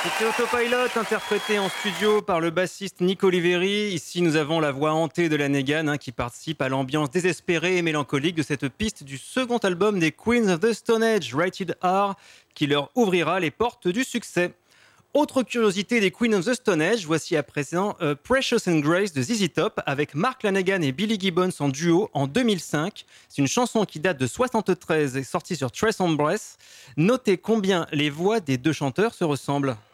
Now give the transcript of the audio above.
C'était Autopilot, interprété en studio par le bassiste Nick Oliveri. Ici, nous avons la voix hantée de la Negan qui participe à l'ambiance désespérée et mélancolique de cette piste du second album des Queens of the Stone Age, Rated R, qui leur ouvrira les portes du succès. Autre curiosité des Queens of the Stone Age, voici à présent Precious and Grace de ZZ Top avec Mark Lanegan et Billy Gibbons en duo en 2005. C'est une chanson qui date de 73 et sortie sur Trace on Breath. Notez combien les voix des deux chanteurs se ressemblent.